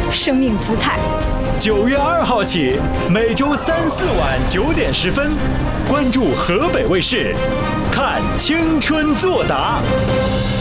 生命姿态。 9月2号起，每周3、4晚9点10分，关注河北卫视，看青春作答。